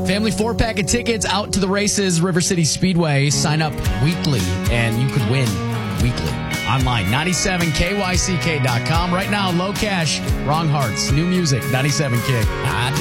Family 4-pack of tickets out to the races, River City Speedway. Sign up weekly, and you could win weekly. Online, 97kyck.com. Right now, Low Cash, Wrong Hearts, new music, 97 Kick.